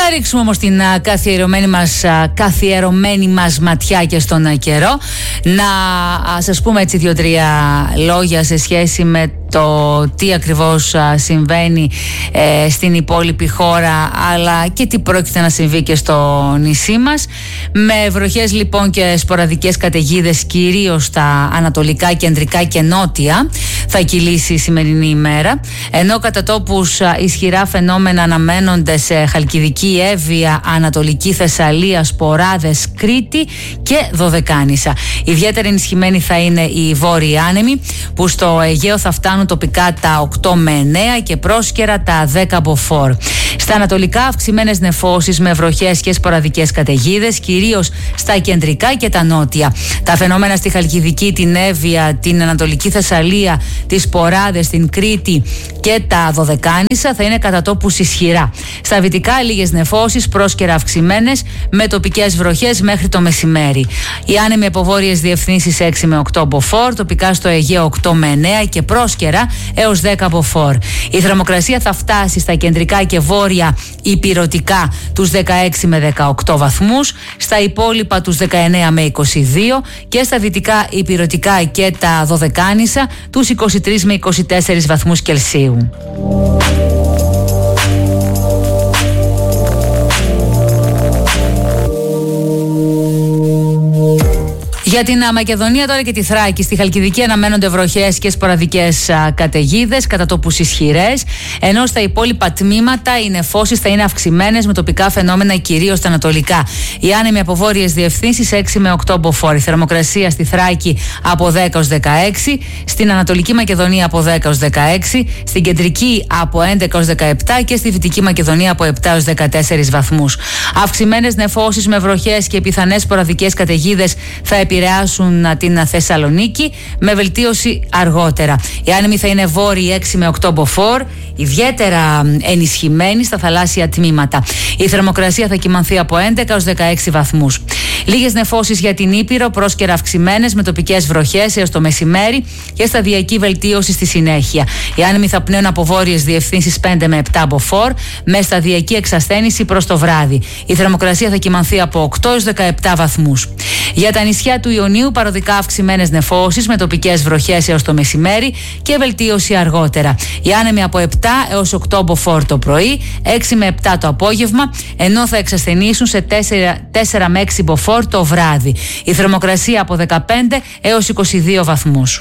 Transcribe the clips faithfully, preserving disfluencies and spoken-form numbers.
Να ρίξουμε όμως την α, καθιερωμένη μας, α, καθιερωμένη μας ματιά και στον α, καιρό. Να α, σας πούμε έτσι δύο-τρία λόγια σε σχέση με το τι ακριβώς α, συμβαίνει ε, στην υπόλοιπη χώρα, αλλά και τι πρόκειται να συμβεί και στο νησί μας. Με βροχές λοιπόν και σποραδικές καταιγίδες κυρίως στα ανατολικά, κεντρικά και νότια θα κυλήσει η σημερινή ημέρα, ενώ κατά τόπους α, ισχυρά φαινόμενα αναμένονται σε Χαλκιδική, Εύβοια, Ανατολική Θεσσαλία, Σποράδες, Κρήτη και Δωδεκάνησα. Ιδιαίτερα ενισχυμένοι θα είναι οι βόρειοι άνεμοι, που στο Αιγαίο θα φτάνουν τοπικά τα οκτώ με εννέα και πρόσκαιρα τα δέκα μποφόρ. Στα ανατολικά αυξημένες νεφώσεις με βροχές και σποραδικές καταιγίδες, κυρίως στα κεντρικά και τα νότια. Τα φαινόμενα στη Χαλκιδική, την Εύβοια, την Ανατολική Θεσσαλία, τις Σποράδες, την Κρήτη και τα Δωδεκάνησα θα είναι κατά τόπους ισχυρά. Στα βυτικά λίγες νεφώσεις, πρόσκαιρα αυξημένες με τοπικές βροχές μέχρι το μεσημέρι. Οι άνεμοι από βόρειες διευθύνσεις έξι με οκτώ μποφόρ, τοπικά στο Αιγαίο οκτώ με εννέα και πρόσκαιρα έως δέκα μποφόρ. Η θερμοκρασία θα φτάσει στα κεντρικά και βόρεια ηπειρωτικά τους δεκαέξι με δεκαοκτώ βαθμούς, στα υπόλοιπα τους δεκαεννέα με είκοσι δύο και στα δυτικά ηπειρωτικά και τα Δωδεκάνησα τους είκοσι τρεις με είκοσι τέσσερις βαθμούς Κελσίου. Για την Μακεδονία τώρα και τη Θράκη, στη Χαλκιδική αναμένονται βροχές και σποραδικές καταιγίδες, κατά τόπους ισχυρές, ενώ στα υπόλοιπα τμήματα οι νεφώσεις θα είναι αυξημένες με τοπικά φαινόμενα κυρίως στα ανατολικά. Οι άνεμοι από βόρειες διευθύνσεις έξι με οκτώ μποφόρ. Η θερμοκρασία στη Θράκη από δέκα έως δεκαέξι, στην Ανατολική Μακεδονία από δέκα έως δεκαέξι, στην Κεντρική από έντεκα έως δεκαεπτά και στη Δυτική Μακεδονία από επτά έως δεκατέσσερις βαθμούς. Αυξημένες νεφώσεις με βροχές και πιθανές σποραδικές καταιγίδες θα επηρεάσουν επηρεάσουν την Θεσσαλονίκη με βελτίωση αργότερα. Οι άνεμοι θα είναι βόρειοι έξι με οκτώ μποφόρ, ιδιαίτερα ενισχυμένοι στα θαλάσσια τμήματα. Η θερμοκρασία θα κυμανθεί από έντεκα έως δεκαέξι βαθμούς. Λίγες νεφώσεις για την Ήπειρο, πρόσκαιρα αυξημένες με τοπικές βροχές έως το μεσημέρι και σταδιακή βελτίωση στη συνέχεια. Οι άνεμοι θα πνέουν από βόρειες διευθύνσεις πέντε με επτά μποφόρ με σταδιακή εξασθένηση προς το βράδυ. Η θερμοκρασία θα κυμανθεί από οκτώ έως δεκαεπτά βαθμούς. Για τα νησιά του Ιωνίου, παροδικά αυξημένες νεφώσεις με τοπικές βροχές έως το μεσημέρι και βελτίωση αργότερα. Οι άνεμοι από επτά έως οκτώ μποφόρ το πρωί, έξι με επτά το απόγευμα, ενώ θα εξασθενήσουν σε τέσσερα με έξι μποφόρ το βράδυ. Η θερμοκρασία από δεκαπέντε έως είκοσι δύο βαθμούς.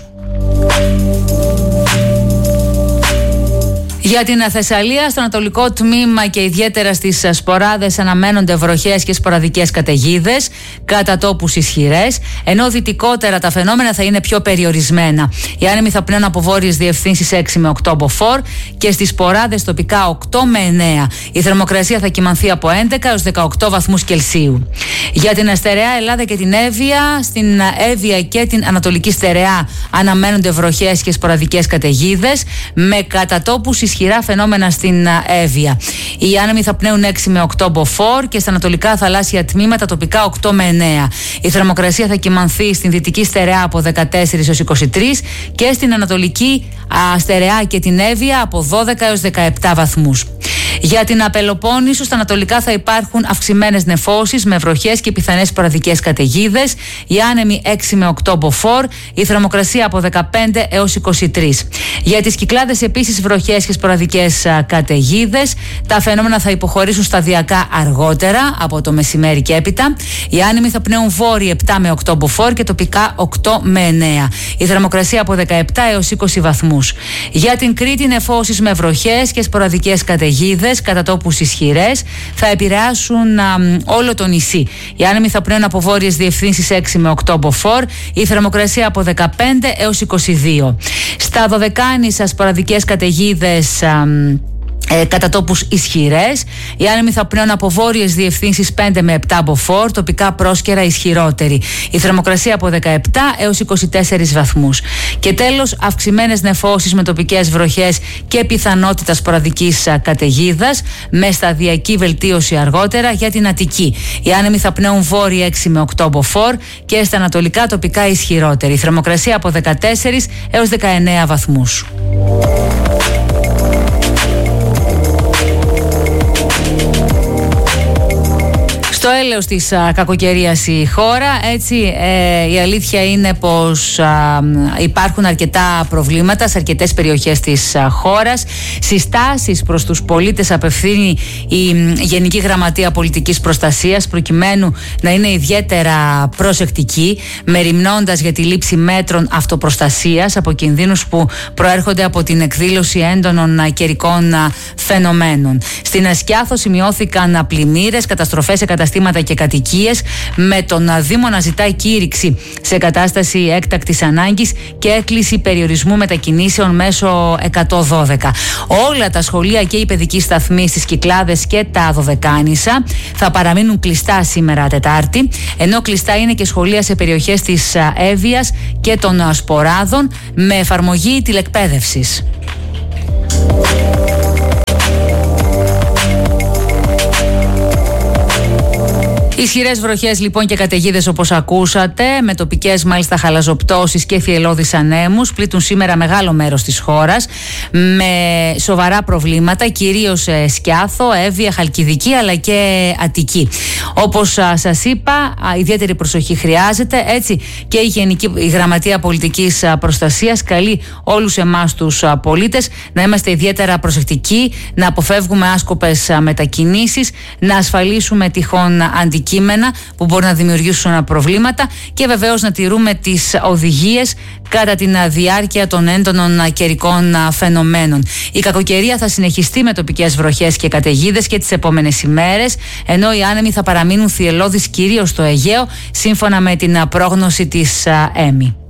Για την Θεσσαλία, στο ανατολικό τμήμα και ιδιαίτερα στις Σποράδες αναμένονται βροχές και σποραδικές καταιγίδες, κατά τόπους ισχυρές, ενώ δυτικότερα τα φαινόμενα θα είναι πιο περιορισμένα. Οι άνεμοι θα πνέουν από βόρειες διευθύνσεις έξι με οκτώ μποφόρ και στις Σποράδες τοπικά οκτώ με εννέα. Η θερμοκρασία θα κυμανθεί από έντεκα έως δεκαοκτώ βαθμούς Κελσίου. Για την Στερεά Ελλάδα και την Εύβοια, στην Εύβοια και την Ανατολική Στερεά αναμένονται βροχές και σποραδικές καταιγίδες με κατά τόπους ισχυρά φαινόμενα στην Εύβοια. Οι άνεμοι θα πνέουν έξι με οκτώ μποφόρ και στα ανατολικά θαλάσσια τμήματα τοπικά οκτώ με εννέα. Η θερμοκρασία θα κυμανθεί στην Δυτική Στερεά από δεκατέσσερα έως είκοσι τρία και στην Ανατολική α, Στερεά και την Εύβοια από δώδεκα έως δεκαεπτά βαθμούς. Για την Πελοπόννησο, στα ανατολικά θα υπάρχουν αυξημένες νεφώσεις με βροχές και πιθανές σποραδικές καταιγίδες. Οι άνεμοι έξι με οκτώ μποφόρ, η θερμοκρασία από δεκαπέντε έως είκοσι τρία. Για τις Κυκλάδες επίσης βροχές και σποραδικές καταιγίδες. Τα φαινόμενα θα υποχωρήσουν σταδιακά αργότερα από το μεσημέρι και έπειτα. Οι άνεμοι θα πνέουν βόρειοι επτά με οκτώ μποφόρ και τοπικά οκτώ με εννέα. Η θερμοκρασία από δεκαεπτά έως είκοσι βαθμούς. Για την Κρήτη, νεφώσεις με βροχές και σποραδικές καταιγίδες, κατά τόπους ισχυρές, θα επηρεάσουν α, όλο το νησί. Οι άνεμοι θα πνέουν από βόρειες διευθύνσεις έξι με οκτώ μποφόρ, η θερμοκρασία από δεκαπέντε έως είκοσι δύο. Στα Δωδεκάνησα, σποραδικές καταιγίδες α, Ε, κατά τόπους ισχυρές. Οι άνεμοι θα πνέουν από βόρειες διευθύνσεις πέντε με επτά μποφόρ, τοπικά πρόσκαιρα ισχυρότεροι. Η θερμοκρασία από δεκαεπτά έως είκοσι τέσσερις βαθμούς. Και τέλος, αυξημένες νεφώσεις με τοπικές βροχές και πιθανότητα σποραδικής καταιγίδας με σταδιακή βελτίωση αργότερα για την Αττική. Οι άνεμοι θα πνέουν βόρειοι έξι με οκτώ μποφόρ και στα ανατολικά τοπικά ισχυρότεροι. Η θερμοκρασία από δεκατέσσερα έως δεκαεννέα βαθμούς. Στο έλεος της α, κακοκαιρίας η χώρα, έτσι, ε, η αλήθεια είναι πως α, υπάρχουν αρκετά προβλήματα σε αρκετές περιοχές της α, χώρας. Συστάσεις προς τους πολίτες απευθύνει η Γενική Γραμματεία Πολιτικής Προστασίας προκειμένου να είναι ιδιαίτερα προσεκτικοί, μεριμνώντας για τη λήψη μέτρων αυτοπροστασίας από κινδύνους που προέρχονται από την εκδήλωση έντονων καιρικών φαινομένων. Στην Ασκιάθο σημειώθηκαν πλημμύρες, καταστροφές σε καταστήματα και κατοικίες, με τον Δήμο να ζητάει κήρυξη σε κατάσταση έκτακτης ανάγκης και έκκληση περιορισμού μετακινήσεων μέσω εκατόν δώδεκα. Όλα τα σχολεία και οι παιδικοί σταθμοί στις Κυκλάδες και τα Δωδεκάνησα θα παραμείνουν κλειστά σήμερα Τετάρτη, ενώ κλειστά είναι και σχολεία σε περιοχές της Εύβοιας και των Σποράδων με εφαρμογή τηλεκπαίδευσης. Ισχυρές βροχές λοιπόν και καταιγίδες όπως ακούσατε, με τοπικές μάλιστα χαλαζοπτώσεις και θυελλώδεις ανέμους, πλήττουν σήμερα μεγάλο μέρος της χώρας με σοβαρά προβλήματα, κυρίως σε Σκιάθο, Εύβοια, Χαλκιδική αλλά και Αττική. Όπως α, σας είπα, α, ιδιαίτερη προσοχή χρειάζεται, έτσι και η Γενική η Γραμματεία Πολιτικής Προστασίας καλεί όλους εμάς τους α, πολίτες να είμαστε ιδιαίτερα προσεκτικοί, να αποφεύγουμε άσκοπες α, μετακινήσεις, να ασφαλίσουμε τυχόν αντικείμενα που μπορεί να δημιουργήσουν προβλήματα και βεβαίως να τηρούμε τις οδηγίες κατά τη διάρκεια των έντονων καιρικών φαινομένων. Η κακοκαιρία θα συνεχιστεί με τοπικές βροχές και καταιγίδες και τις επόμενες ημέρες, ενώ οι άνεμοι θα παραμείνουν θυελλώδεις κυρίως στο Αιγαίο, σύμφωνα με την πρόγνωση της ΕΜΗ.